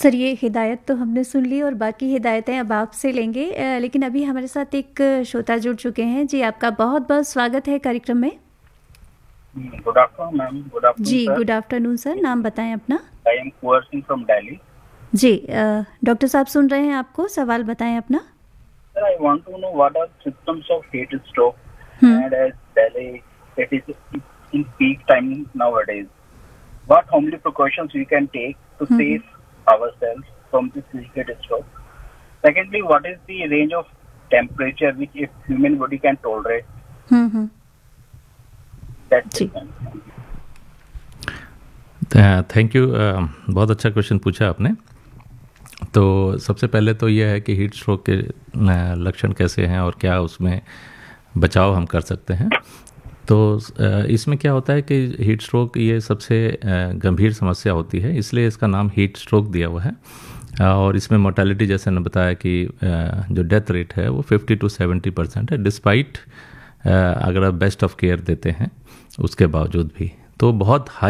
Sir, ये हिदायत तो हमने सुन ली और बाकी हिदायतें अब आपसे लेंगे, लेकिन अभी हमारे साथ एक श्रोता जुड़ चुके हैं। जी, आपका बहुत बहुत स्वागत है कार्यक्रम में। Good afternoon ma'am, good afternoon जी, सर। Good afternoon sir. नाम बताएं अपना। I am Kunwar Singh from Delhi. Ji, doctor साहब सुन रहे हैं आपको। सवाल बताएं अपना। Sir, I want to know what are symptoms of heat stroke and as Delhi it is in peak time nowadays. What homely precautions we can take to save ourselves from this heat stroke? Secondly, what is the range of temperature which a human body can tolerate? That's it, ma'am. Thank you. बहुत अच्छा question पूछा आपने। तो सबसे पहले तो यह है कि हीट स्ट्रोक के लक्षण कैसे हैं और क्या उसमें बचाव हम कर सकते हैं। तो इसमें क्या होता है कि हीट स्ट्रोक ये सबसे गंभीर समस्या होती है, इसलिए इसका नाम हीट स्ट्रोक दिया हुआ है। और इसमें मोर्टेलिटी जैसे मैंने बताया कि जो डेथ रेट है वो 50 to 70% है, डिस्पाइट अगर आप बेस्ट ऑफ केयर देते हैं उसके बावजूद भी। तो बहुत हाई